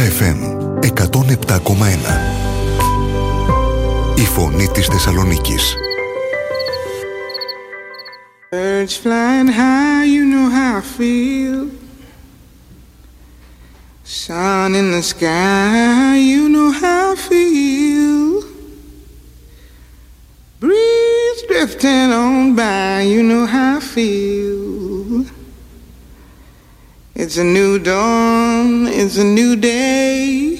FM 107,1. Η φωνή της Θεσσαλονίκης. Birds flying high, you know how I feel. Sun in the sky, you know how I feel. Breeze drifting on by, you know how I feel. It's a new dawn, it's a new day.